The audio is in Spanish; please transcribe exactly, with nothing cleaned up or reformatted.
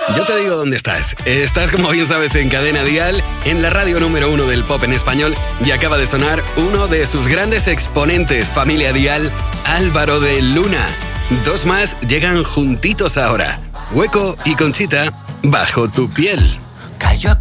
Yo te digo dónde estás. Estás, como bien sabes, en Cadena Dial, en la radio número uno del pop en español, y acaba de sonar uno de sus grandes exponentes, Familia Dial, Álvaro de Luna. Dos más llegan juntitos ahora. Hueco y Conchita, Bajo tu piel. Cayó